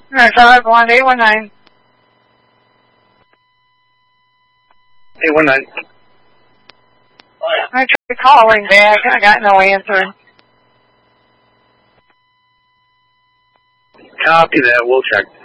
Sorry, 819. 819. I tried calling back. I got no answer. Copy that. We'll check.